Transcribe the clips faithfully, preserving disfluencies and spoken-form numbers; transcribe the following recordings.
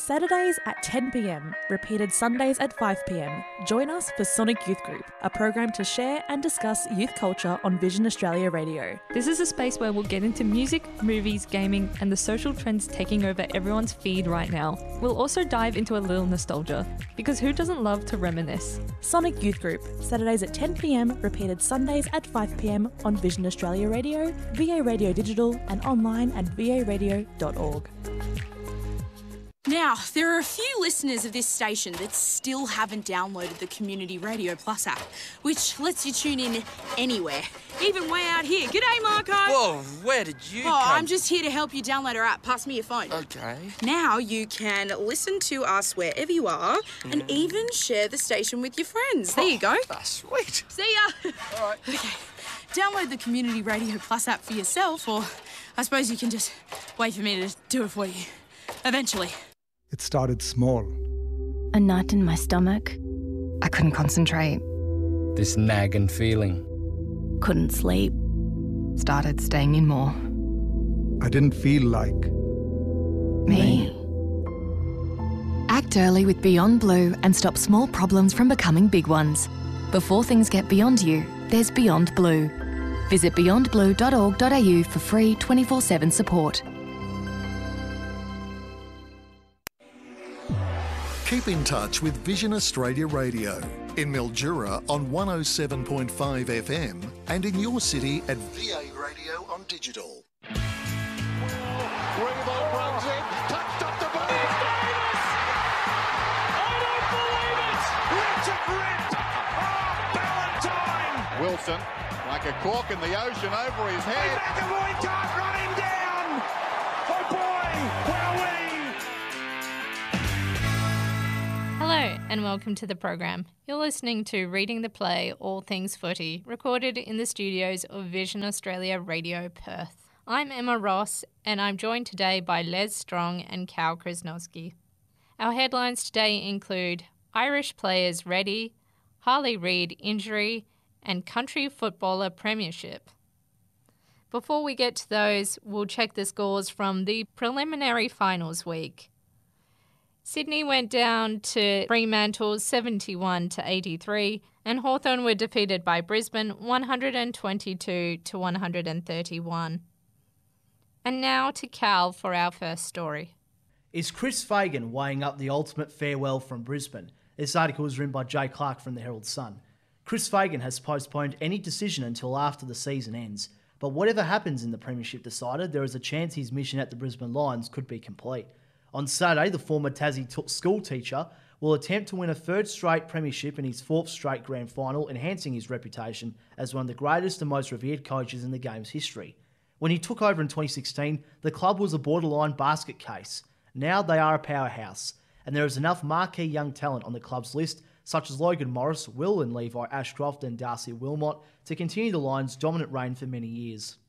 Saturdays at ten p m, repeated Sundays at five p m. Join us for Sonic Youth Group, a program to share and discuss youth culture on Vision Australia Radio. This is a space where we'll get into music, movies, gaming, and the social trends taking over everyone's feed right now. We'll also dive into a little nostalgia, because who doesn't love to reminisce? Sonic Youth Group, Saturdays at ten p m, repeated Sundays at five p m on Vision Australia Radio, V A Radio Digital, and online at v a radio dot org. Now, there are a few listeners of this station that still haven't downloaded the Community Radio Plus app, which lets you tune in anywhere, even way out here. G'day, Marco. Whoa, where did you oh, come? I'm just here to help you download our app. Pass me your phone. Okay. Now you can listen to us wherever you are mm. and even share the station with your friends. There you go. Oh, sweet. See ya. All right. Okay. Download the Community Radio Plus app for yourself, or I suppose you can just wait for me to do it for you. Eventually. It started small. A knot in my stomach. I couldn't concentrate. This nagging feeling. Couldn't sleep. Started staying in more. I didn't feel like... Me. Act early with Beyond Blue and stop small problems from becoming big ones. Before things get beyond you, there's Beyond Blue. Visit beyond blue dot org dot a u for free twenty-four seven support. Keep in touch with Vision Australia Radio in Mildura on one oh seven point five F M and in your city at V A Radio on digital. Reebok runs in, touched up the ball. I don't believe it! Richard Ritt! Oh, Ballantyne! Wilson, like a cork in the ocean over his head. McAvoy can't run him down! Oh boy, wowee! Hello and welcome to the program. You're listening to Reading the Play, All Things Footy, recorded in the studios of Vision Australia Radio Perth. I'm Emma Ross and I'm joined today by Les Strong and Cal Krasnowski. Our headlines today include Irish players ready, Harley Reid injury, and country footballer premiership. Before we get to those, we'll check the scores from the preliminary finals week. Sydney went down to Fremantle seventy-one to eighty-three, and Hawthorn were defeated by Brisbane one hundred twenty-two to one hundred thirty-one. And now to Cal for our first story. Is Chris Fagan weighing up the ultimate farewell from Brisbane? This article was written by Jay Clark from the Herald Sun. Chris Fagan has postponed any decision until after the season ends, but whatever happens in the premiership decided, there is a chance his mission at the Brisbane Lions could be complete. On Saturday, the former Tassie t- school teacher will attempt to win a third straight premiership and his fourth straight grand final, enhancing his reputation as one of the greatest and most revered coaches in the game's history. When he took over in twenty sixteen, the club was a borderline basket case. Now they are a powerhouse, and there is enough marquee young talent on the club's list, such as Logan Morris, Will and Levi Ashcroft and Darcy Wilmot, to continue the Lions' dominant reign for many years.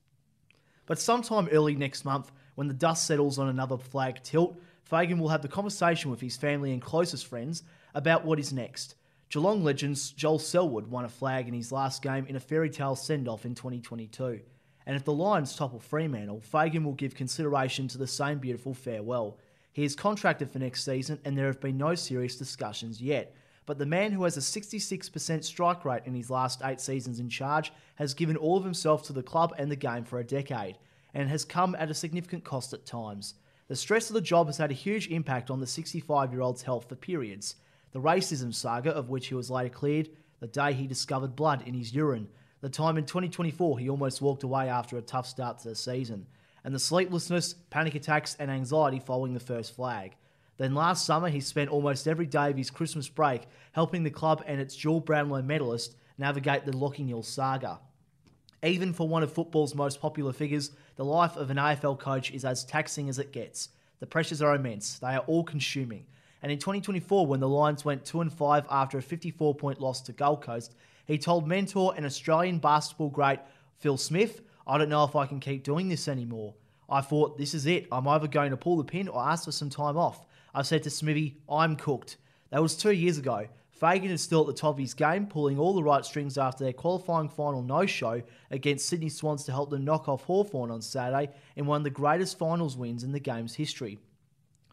But sometime early next month, when the dust settles on another flag tilt, Fagan will have the conversation with his family and closest friends about what is next. Geelong legends Joel Selwood won a flag in his last game in a fairy tale send-off in twenty twenty-two. And if the Lions topple Fremantle, Fagan will give consideration to the same beautiful farewell. He is contracted for next season and there have been no serious discussions yet. But the man who has a sixty-six percent strike rate in his last eight seasons in charge has given all of himself to the club and the game for a decade, and has come at a significant cost at times. The stress of the job has had a huge impact on the sixty-five-year-old's health for periods. The racism saga, of which he was later cleared, the day he discovered blood in his urine, the time in twenty twenty-four he almost walked away after a tough start to the season, and the sleeplessness, panic attacks and anxiety following the first flag. Then last summer he spent almost every day of his Christmas break helping the club and its dual Brownlow medalist navigate the Lachie Neale saga. Even for one of football's most popular figures, the life of an A F L coach is as taxing as it gets. The pressures are immense. They are all-consuming. And in twenty twenty-four, when the Lions went two and five after a fifty-four point loss to Gold Coast, he told mentor and Australian basketball great Phil Smith, "I don't know if I can keep doing this anymore. I thought, this is it. I'm either going to pull the pin or ask for some time off. I said to Smithy, I'm cooked." That was two years ago. Fagan is still at the top of his game, pulling all the right strings after their qualifying final no-show against Sydney Swans to help them knock off Hawthorn on Saturday in one of the greatest finals wins in the game's history.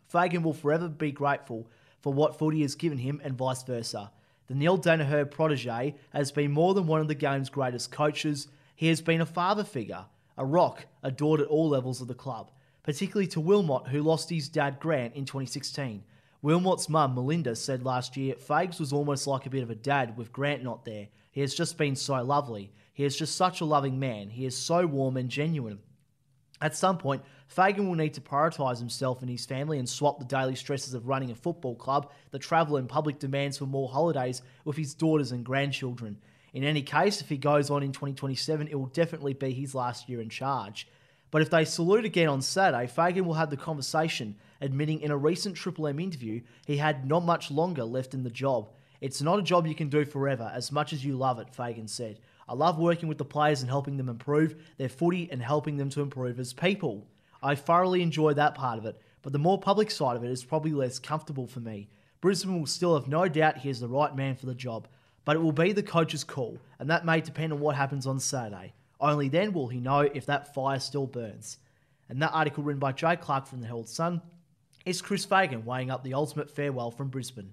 Fagan will forever be grateful for what footy has given him and vice versa. The Neil Danaher protege has been more than one of the game's greatest coaches. He has been a father figure, a rock adored at all levels of the club, particularly to Wilmot, who lost his dad Grant in twenty sixteen. Wilmot's mum, Melinda, said last year, Fags was almost like a bit of a dad with Grant not there. He has just been so lovely. He is just such a loving man. He is so warm and genuine. At some point, Fagan will need to prioritise himself and his family and swap the daily stresses of running a football club, the travel and public demands for more holidays with his daughters and grandchildren. In any case, if he goes on in twenty twenty-seven, it will definitely be his last year in charge. But if they salute again on Saturday, Fagan will have the conversation, admitting in a recent Triple M interview he had not much longer left in the job. It's not a job you can do forever, as much as you love it, Fagan said. I love working with the players and helping them improve their footy and helping them to improve as people. I thoroughly enjoy that part of it, but the more public side of it is probably less comfortable for me. Brisbane will still have no doubt he is the right man for the job, but it will be the coach's call, and that may depend on what happens on Saturday. Only then will he know if that fire still burns. And that article written by Jay Clark from the Herald Sun is Chris Fagan weighing up the ultimate farewell from Brisbane.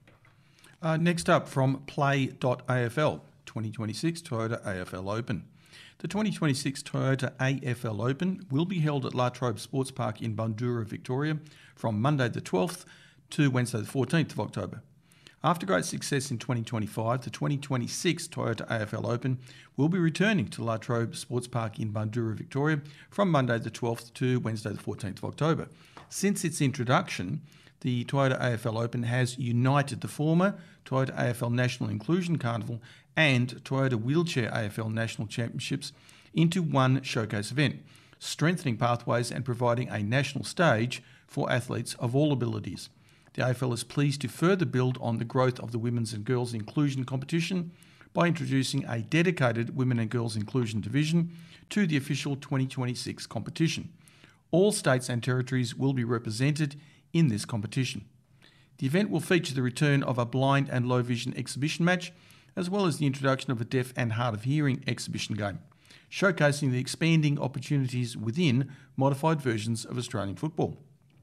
Uh, next up from play dot A F L, twenty twenty-six Toyota A F L Open. The twenty twenty-six Toyota A F L Open will be held at La Trobe Sports Park in Bundoora, Victoria, from Monday the twelfth to Wednesday the fourteenth of October. After great success in twenty twenty-five, the twenty twenty-six Toyota A F L Open will be returning to La Trobe Sports Park in Bundoora, Victoria, from Monday the twelfth to Wednesday the fourteenth of October. Since its introduction, the Toyota A F L Open has united the former Toyota A F L National Inclusion Carnival and Toyota Wheelchair A F L National Championships into one showcase event, strengthening pathways and providing a national stage for athletes of all abilities. The A F L is pleased to further build on the growth of the women's and girls inclusion competition by introducing a dedicated women and girls inclusion division to the official twenty twenty-six competition. All states and territories will be represented in this competition. The event will feature the return of a blind and low vision exhibition match, as well as the introduction of a deaf and hard of hearing exhibition game, showcasing the expanding opportunities within modified versions of Australian football.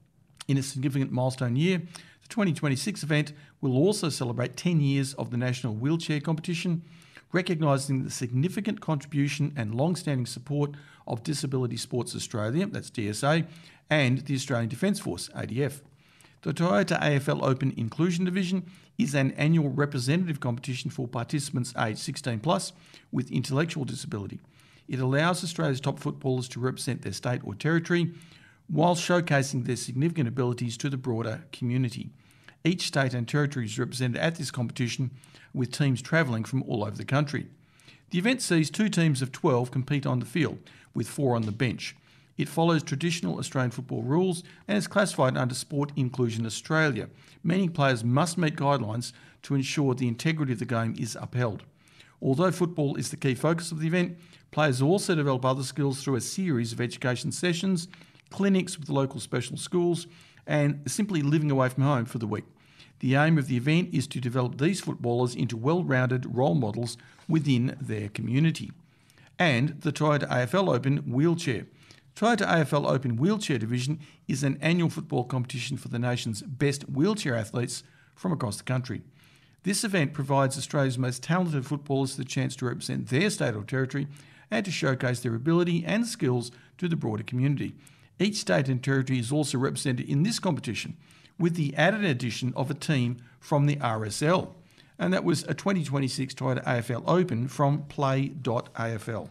In a significant milestone year, the twenty twenty-six event will also celebrate ten years of the National Wheelchair Competition, recognising the significant contribution and long-standing support of Disability Sports Australia, that's D S A, and the Australian Defence Force, A D F. The Toyota A F L Open Inclusion Division is an annual representative competition for participants aged sixteen plus with intellectual disability. It allows Australia's top footballers to represent their state or territory while showcasing their significant abilities to the broader community. Each state and territory is represented at this competition, with teams travelling from all over the country. The event sees two teams of twelve compete on the field, with four on the bench. It follows traditional Australian football rules and is classified under Sport Inclusion Australia, meaning players must meet guidelines to ensure the integrity of the game is upheld. Although football is the key focus of the event, players also develop other skills through a series of education sessions, clinics with local special schools, and simply living away from home for the week. The aim of the event is to develop these footballers into well-rounded role models within their community. And the Toyota A F L Open Wheelchair. Toyota A F L Open Wheelchair Division is an annual football competition for the nation's best wheelchair athletes from across the country. This event provides Australia's most talented footballers the chance to represent their state or territory and to showcase their ability and skills to the broader community. Each state and territory is also represented in this competition, with the added addition of a team from the R S L. And that was a twenty twenty-six Toyota A F L Open from play dot A F L.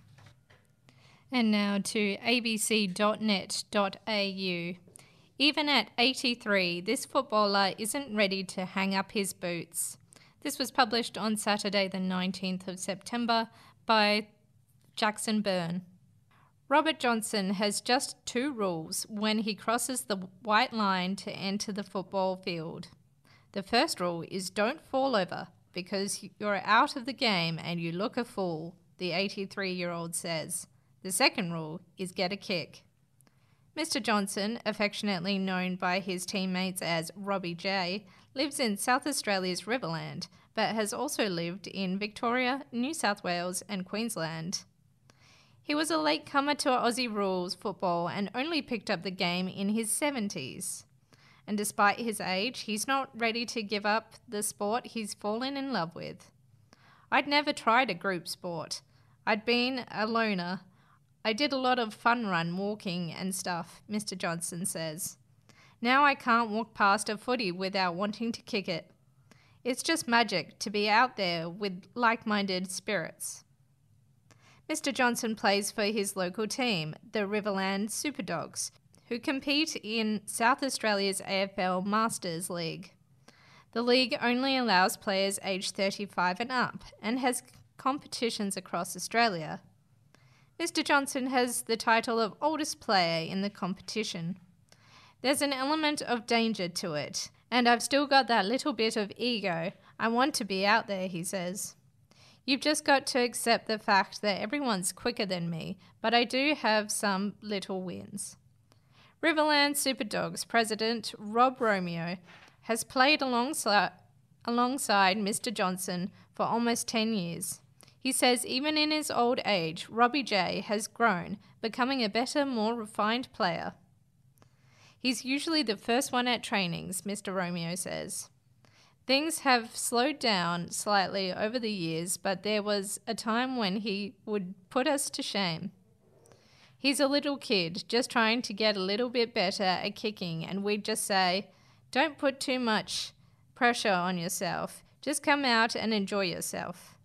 And now to a b c dot net dot a u. Even at eighty-three, this footballer isn't ready to hang up his boots. This was published on Saturday the nineteenth of September by Jackson Byrne. Robert Johnson has just two rules when he crosses the white line to enter the football field. The first rule is don't fall over because you're out of the game and you look a fool, the eighty-three-year-old says. The second rule is get a kick. Mister Johnson, affectionately known by his teammates as Robbie J, lives in South Australia's Riverland, but has also lived in Victoria, New South Wales and Queensland. He was a latecomer to Aussie rules football and only picked up the game in his seventies. and despite his age, he's not ready to give up the sport he's fallen in love with. I'd never tried a group sport. I'd been a loner. I did a lot of fun run walking and stuff, Mister Johnson says. Now I can't walk past a footy without wanting to kick it. It's just magic to be out there with like-minded spirits. Mister Johnson plays for his local team, the Riverland Superdogs, who compete in South Australia's A F L Masters League. The league only allows players aged thirty-five and up and has competitions across Australia. Mister Johnson has the title of oldest player in the competition. There's an element of danger to it, and I've still got that little bit of ego. I want to be out there, he says. You've just got to accept the fact that everyone's quicker than me, but I do have some little wins. Riverland Superdogs president Rob Romeo has played alongside, alongside Mister Johnson for almost ten years. He says even in his old age, Robbie J has grown, becoming a better, more refined player. He's usually the first one at trainings, Mister Romeo says. Things have slowed down slightly over the years, but there was a time when he would put us to shame. He's a little kid, just trying to get a little bit better at kicking, and we'd just say, don't put too much pressure on yourself. Just come out and enjoy yourself.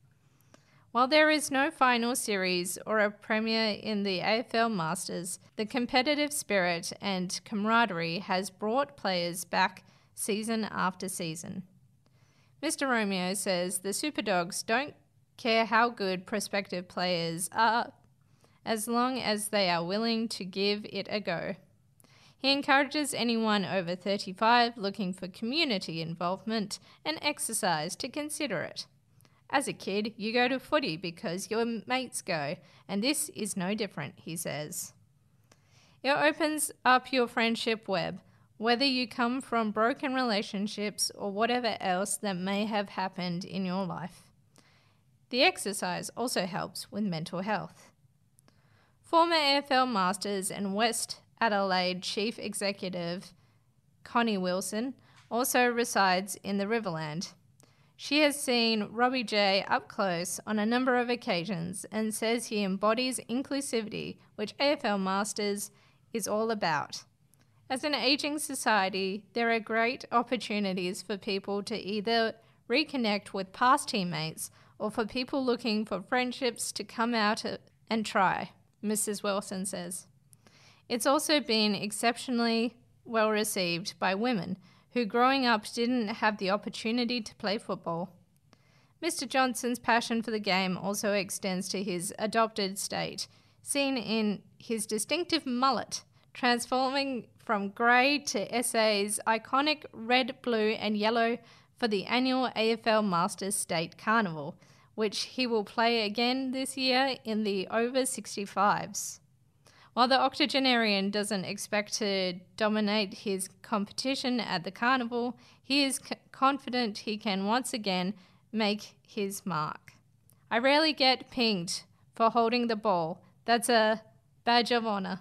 While there is no final series or a premiere in the A F L Masters, the competitive spirit and camaraderie has brought players back season after season. Mister Romeo says the Superdogs don't care how good prospective players are, as long as they are willing to give it a go. He encourages anyone over thirty-five looking for community involvement and exercise to consider it. As a kid, you go to footy because your mates go, and this is no different, he says. It opens up your friendship web, whether you come from broken relationships or whatever else that may have happened in your life. The exercise also helps with mental health. Former A F L Masters and West Adelaide Chief Executive Connie Wilson also resides in the Riverland. She has seen Robbie J up close on a number of occasions and says he embodies inclusivity, which A F L Masters is all about. As an ageing society, there are great opportunities for people to either reconnect with past teammates or for people looking for friendships to come out and try, Missus Wilson says. It's also been exceptionally well received by women who growing up didn't have the opportunity to play football. Mister Johnson's passion for the game also extends to his adopted state, seen in his distinctive mullet, transforming from grey to S A's iconic red, blue and yellow for the annual A F L Masters State Carnival, which he will play again this year in the over sixty-fives. While the octogenarian doesn't expect to dominate his competition at the carnival, he is c- confident he can once again make his mark. I rarely get pinged for holding the ball. That's a badge of honour.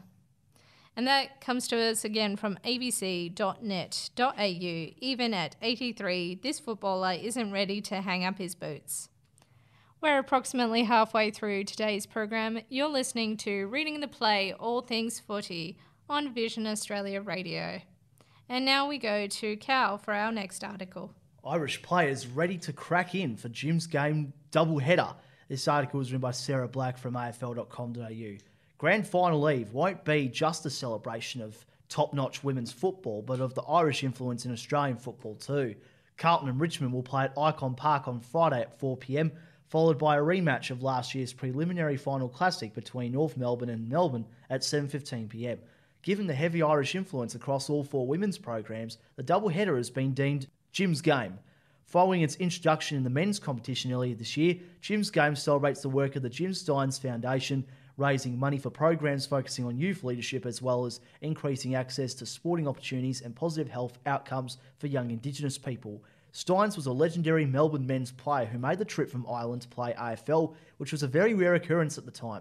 And that comes to us again from a b c dot net dot a u. Even at eighty-three, this footballer isn't ready to hang up his boots. We're approximately halfway through today's program. You're listening to Reading the Play, All Things Footy on Vision Australia Radio. And now we go to Cal for our next article. Irish players ready to crack in for Jim's game doubleheader. This article was written by Sarah Black from A F L dot com dot a u. Grand Final Eve won't be just a celebration of top-notch women's football, but of the Irish influence in Australian football too. Carlton and Richmond will play at Icon Park on Friday at four p m, followed by a rematch of last year's preliminary final classic between North Melbourne and Melbourne at seven fifteen p m. Given the heavy Irish influence across all four women's programs, the doubleheader has been deemed Jim's Game. Following its introduction in the men's competition earlier this year, Jim's Game celebrates the work of the Jim Steins Foundation, raising money for programs focusing on youth leadership as well as increasing access to sporting opportunities and positive health outcomes for young Indigenous people. Steins was a legendary Melbourne men's player who made the trip from Ireland to play A F L, which was a very rare occurrence at the time.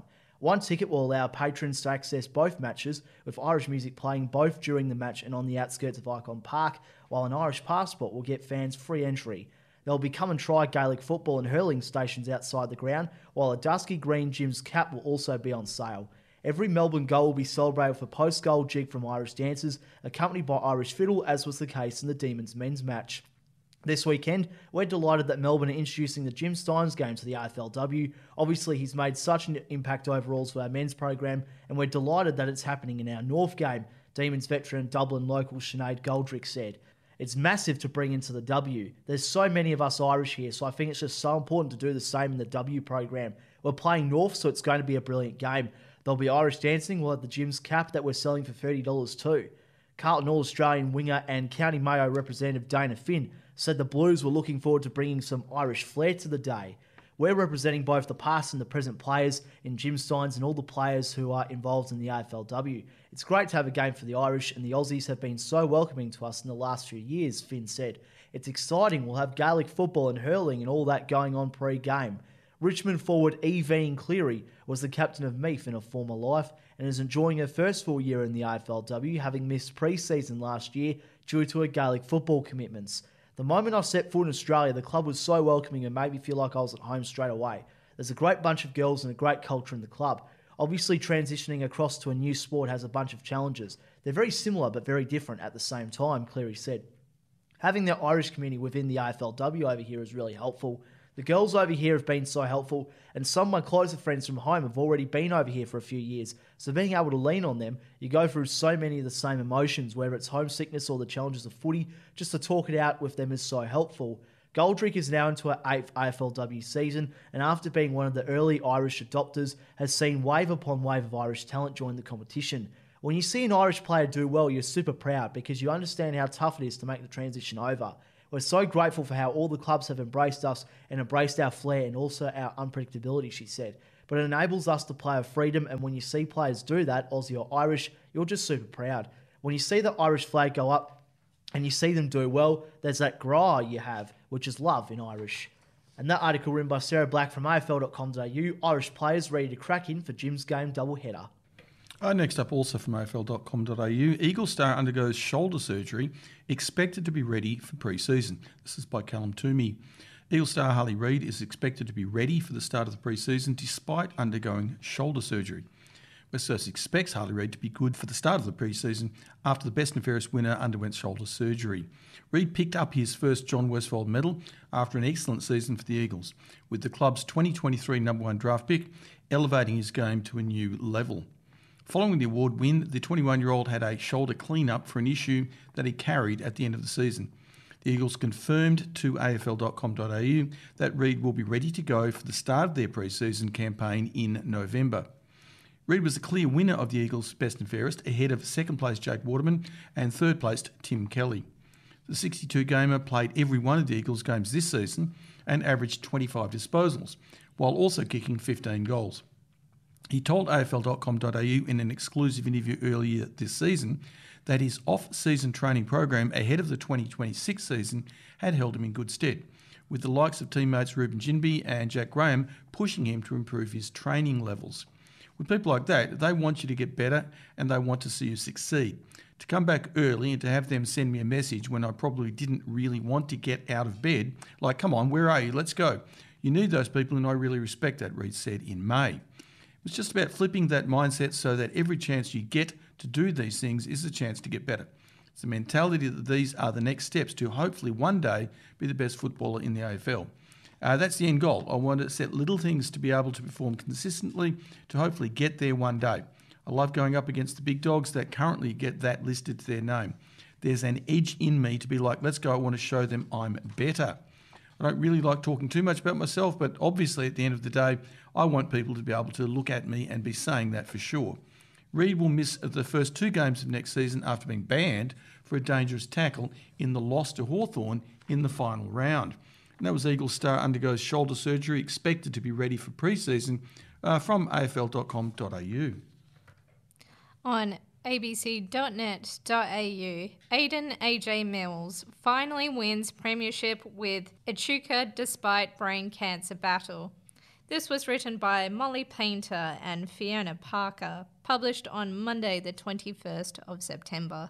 One ticket will allow patrons to access both matches, with Irish music playing both during the match and on the outskirts of Icon Park, while an Irish passport will get fans free entry. They'll be come and try Gaelic football and hurling stations outside the ground, while a dusky green Jim's cap will also be on sale. Every Melbourne goal will be celebrated with a post-goal jig from Irish dancers, accompanied by Irish fiddle, as was the case in the Demons men's match. This weekend, we're delighted that Melbourne are introducing the Jim Stynes game to the A F L W. Obviously, he's made such an impact overall for our men's program, and we're delighted that it's happening in our North game, Demons veteran Dublin local Sinead Goldrick said. It's massive to bring into the W. There's so many of us Irish here, so I think it's just so important to do the same in the W program. We're playing North, so it's going to be a brilliant game. There'll be Irish dancing. We'll have the Jim's cap that we're selling for thirty dollars too. Carlton All-Australian winger and County Mayo representative Dana Finn said the Blues were looking forward to bringing some Irish flair to the day. We're representing both the past and the present players in Jim Stynes and all the players who are involved in the A F L W. It's great to have a game for the Irish, and the Aussies have been so welcoming to us in the last few years, Finn said. It's exciting. We'll have Gaelic football and hurling and all that going on pre-game. Richmond forward Evine Cleary was the captain of Meath in a former life and is enjoying her first full year in the A F L W, having missed pre-season last year due to her Gaelic football commitments. The moment I set foot in Australia, the club was so welcoming and made me feel like I was at home straight away. There's a great bunch of girls and a great culture in the club. Obviously, transitioning across to a new sport has a bunch of challenges. They're very similar but very different at the same time, Cleary said. Having the Irish community within the A F L W over here is really helpful. The girls over here have been so helpful, and some of my closer friends from home have already been over here for a few years, so being able to lean on them, you go through so many of the same emotions, whether it's homesickness or the challenges of footy, just to talk it out with them is so helpful. Goldrick is now into her eighth A F L W season, and after being one of the early Irish adopters, has seen wave upon wave of Irish talent join the competition. When you see an Irish player do well, you're super proud because you understand how tough it is to make the transition over. We're so grateful for how all the clubs have embraced us and embraced our flair and also our unpredictability, she said. But it enables us to play with freedom, and when you see players do that, Aussie or Irish, you're just super proud. When you see the Irish flag go up and you see them do well, there's that gra you have, which is love in Irish. And that article written by Sarah Black from A F L dot com dot A U, Irish players ready to crack in for Jim's game doubleheader. Uh, next up, also from A F L dot com dot A U, Eagle Star undergoes shoulder surgery, expected to be ready for pre-season. This is by Callum Toomey. Eagle star Harley Reid is expected to be ready for the start of the pre-season despite undergoing shoulder surgery. West expects Harley Reid to be good for the start of the pre-season after the Best and Fairest winner underwent shoulder surgery. Reid picked up his first John Westfold medal after an excellent season for the Eagles, with the club's twenty twenty-three number one draft pick elevating his game to a new level. Following the award win, the twenty-one-year-old had a shoulder clean-up for an issue that he carried at the end of the season. The Eagles confirmed to A F L dot com dot A U that Reid will be ready to go for the start of their pre-season campaign in November. Reid was the clear winner of the Eagles' Best and Fairest, ahead of second-placed Jake Waterman and third-placed Tim Kelly. The sixty-two-gamer played every one of the Eagles' games this season and averaged twenty-five disposals, while also kicking fifteen goals. He told A F L dot com dot A U in an exclusive interview earlier this season that his off-season training program ahead of the twenty twenty-six season had held him in good stead, with the likes of teammates Ruben Ginbey and Jack Graham pushing him to improve his training levels. With people like that, they want you to get better and they want to see you succeed. To come back early and to have them send me a message when I probably didn't really want to get out of bed, like, come on, where are you? Let's go. You need those people and I really respect that, Reid said in May. It's just about flipping that mindset so that every chance you get to do these things is a chance to get better. It's the mentality that these are the next steps to hopefully one day be the best footballer in the A F L. Uh, that's the end goal. I want to set little things to be able to perform consistently to hopefully get there one day. I love going up against the big dogs that currently get that listed to their name. There's an edge in me to be like, let's go, I want to show them I'm better. I don't really like talking too much about myself, but obviously at the end of the day, I want people to be able to look at me and be saying that for sure. Reid will miss the first two games of next season after being banned for a dangerous tackle in the loss to Hawthorn in the final round. And that was Eagles star undergoes shoulder surgery, expected to be ready for pre-season uh, from A F L dot com dot A U. On A B C dot net dot A U, Aiden A J Mills finally wins premiership with Echuca despite brain cancer battle. This was written by Molly Painter and Fiona Parker, published on Monday the twenty-first of September.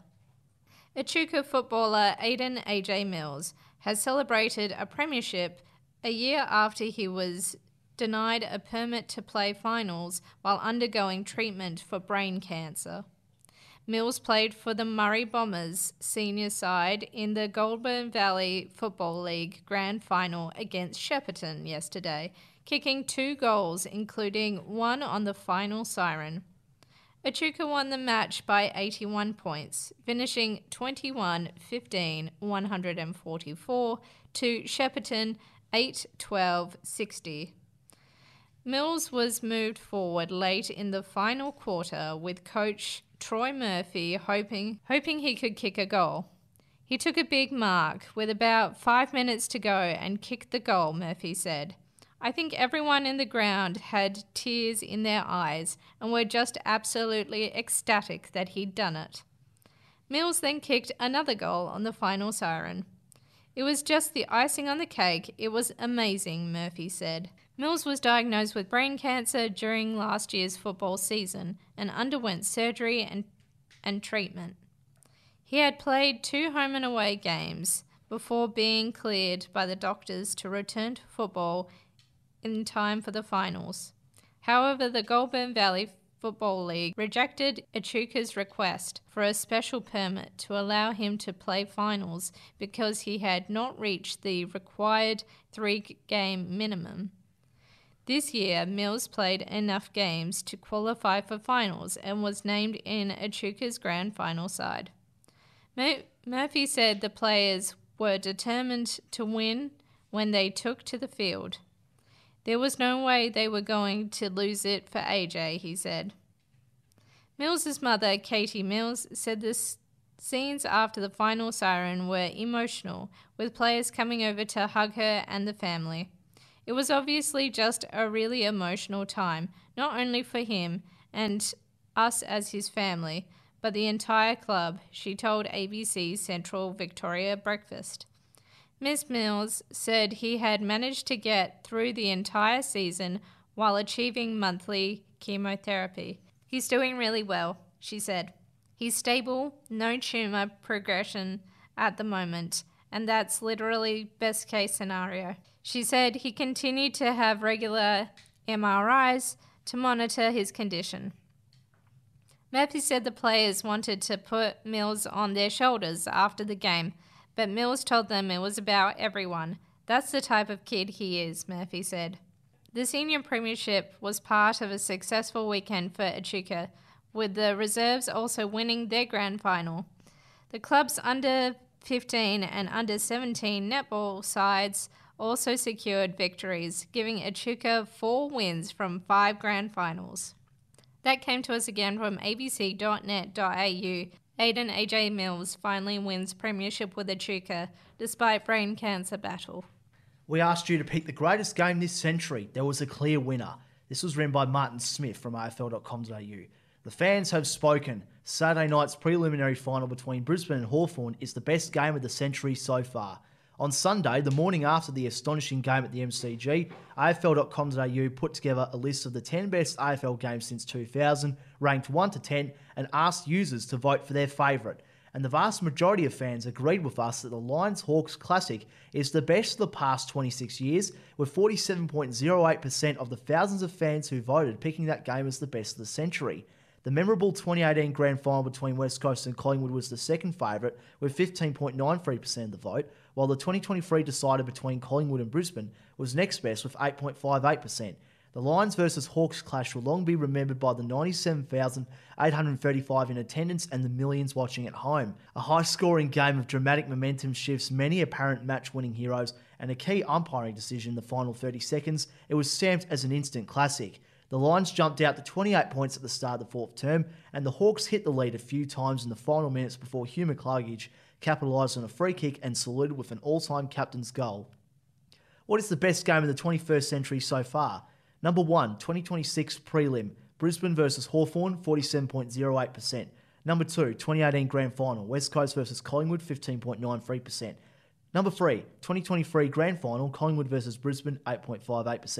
Echuca footballer Aidan A J Mills has celebrated a premiership a year after he was denied a permit to play finals while undergoing treatment for brain cancer. Mills played for the Murray Bombers senior side in the Goulburn Valley Football League Grand Final against Shepparton yesterday, kicking two goals, including one on the final siren. Echuca won the match by eighty-one points, finishing twenty-one fifteen one hundred forty-four to Shepparton eight twelve sixty. Mills was moved forward late in the final quarter with coach Troy Murphy hoping hoping he could kick a goal. He took a big mark with about five minutes to go and kicked the goal, Murphy said. I think everyone in the ground had tears in their eyes and were just absolutely ecstatic that he'd done it. Mills then kicked another goal on the final siren. It was just the icing on the cake. It was amazing, Murphy said. Mills was diagnosed with brain cancer during last year's football season and underwent surgery and, and treatment. He had played two home and away games before being cleared by the doctors to return to football in time for the finals. However, the Goulburn Valley Football League rejected Echuca's request for a special permit to allow him to play finals because he had not reached the required three-game minimum. This year, Mills played enough games to qualify for finals and was named in Echuca's grand final side. Mur- Murphy said the players were determined to win when they took to the field. There was no way they were going to lose it for A J, he said. Mills's mother, Katie Mills, said the scenes after the final siren were emotional, with players coming over to hug her and the family. It was obviously just a really emotional time, not only for him and us as his family, but the entire club, she told A B C's Central Victoria Breakfast. Miss Mills said he had managed to get through the entire season while achieving monthly chemotherapy. He's doing really well, she said. He's stable, no tumour progression at the moment, and that's literally best case scenario. She said he continued to have regular M R Is to monitor his condition. Murphy said the players wanted to put Mills on their shoulders after the game, but Mills told them it was about everyone. That's the type of kid he is, Murphy said. The senior premiership was part of a successful weekend for Echuca, with the reserves also winning their grand final. The club's under fifteen and under seventeen netball sides also secured victories, giving Echuca four wins from five grand finals. That came to us again from a b c dot net dot a u. Aidan A J Mills finally wins premiership with Echuca, despite brain cancer battle. We asked you to pick the greatest game this century. There was a clear winner. This was written by Martin Smith from A F L dot com dot a u. The fans have spoken. Saturday night's preliminary final between Brisbane and Hawthorn is the best game of the century so far. On Sunday, the morning after the astonishing game at the M C G, A F L dot com dot a u put together a list of the ten best A F L games since two thousand, ranked one to ten, and asked users to vote for their favourite. And the vast majority of fans agreed with us that the Lions-Hawks Classic is the best of the past twenty-six years, with forty-seven point zero eight percent of the thousands of fans who voted picking that game as the best of the century. The memorable twenty eighteen Grand Final between West Coast and Collingwood was the second favourite, with fifteen point nine three percent of the vote, while the twenty twenty-three decider between Collingwood and Brisbane was next best with eight point five eight percent. The Lions versus Hawks clash will long be remembered by the ninety-seven thousand eight hundred thirty-five in attendance and the millions watching at home. A high-scoring game of dramatic momentum shifts many apparent match-winning heroes, and a key umpiring decision in the final thirty seconds, it was stamped as an instant classic. The Lions jumped out to twenty-eight points at the start of the fourth term, and the Hawks hit the lead a few times in the final minutes before Hugh McCluggage capitalised on a free kick and saluted with an all-time captain's goal. What is the best game of the twenty-first century so far? Number one, twenty twenty-six prelim, Brisbane versus Hawthorn, forty-seven point zero eight percent. Number two, twenty eighteen Grand Final, West Coast versus Collingwood, fifteen point nine three percent. Number three, twenty twenty-three Grand Final, Collingwood versus Brisbane, eight point five eight percent.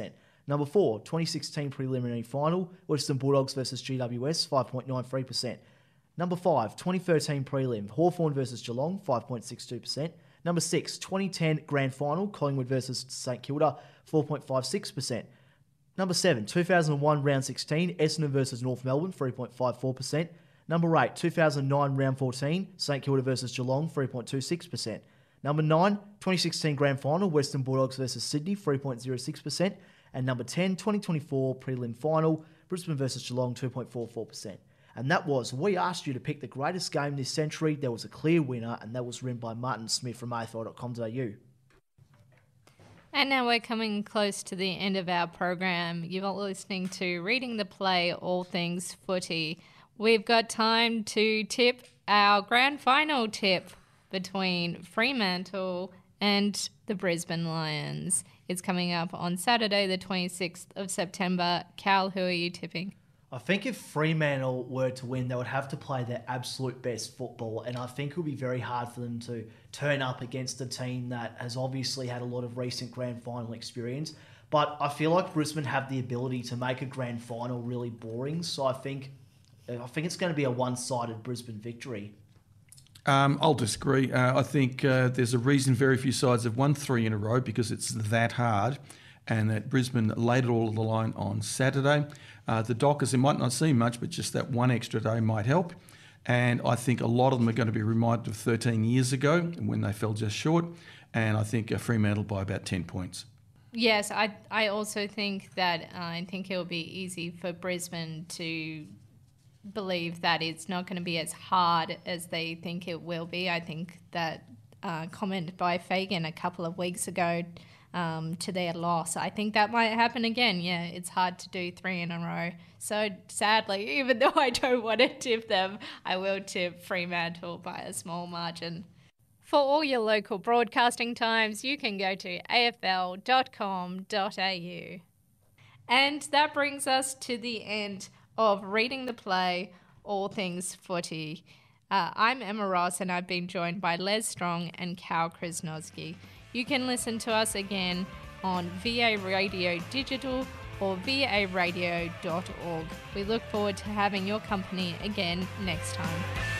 Number four, twenty sixteen preliminary final, Western Bulldogs versus G W S, five point nine three percent. Number five, twenty thirteen prelim, Hawthorn versus Geelong, five point six two percent. Number six, twenty ten grand final, Collingwood versus St Kilda, four point five six percent. Number seven, two thousand one round sixteen, Essendon versus North Melbourne, three point five four percent. Number eight, two thousand nine round fourteen, St Kilda versus Geelong, three point two six percent. Number nine, twenty sixteen grand final, Western Bulldogs versus Sydney, three point zero six percent. And number ten, twenty twenty-four prelim final, Brisbane versus Geelong, two point four four percent. And that was, we asked you to pick the greatest game this century. There was a clear winner, and that was written by Martin Smith from A F L dot com dot a u. And now we're coming close to the end of our program. You're listening to Reading the Play, All Things Footy. We've got time to tip our grand final tip between Fremantle and the Brisbane Lions. It's coming up on Saturday, the twenty-sixth of September. Cal, who are you tipping? I think if Fremantle were to win, they would have to play their absolute best football, and I think it would be very hard for them to turn up against a team that has obviously had a lot of recent grand final experience. But I feel like Brisbane have the ability to make a grand final really boring, so I think I think it's going to be a one-sided Brisbane victory. Um, I'll disagree. Uh, I think uh, there's a reason very few sides have won three in a row, because it's that hard, and that Brisbane laid it all on the line on Saturday. Uh, the Dockers, it might not seem much, but just that one extra day might help. And I think a lot of them are going to be reminded of thirteen years ago when they fell just short. And I think uh, Fremantle by about ten points. Yes, I I also think that uh, I think it will be easy for Brisbane to believe that it's not going to be as hard as they think it will be. I think that uh, comment by Fagan a couple of weeks ago um, to their loss, I think that might happen again. Yeah, it's hard to do three in a row. So sadly, even though I don't want to tip them, I will tip Fremantle by a small margin. For all your local broadcasting times, you can go to A F L dot com dot a u. And that brings us to the end of Reading the Play, All Things Footy. Uh, I'm Emma Ross, and I've been joined by Les Strong and Cal Krasnowski. You can listen to us again on V A Radio Digital or v a radio dot org. We look forward to having your company again next time.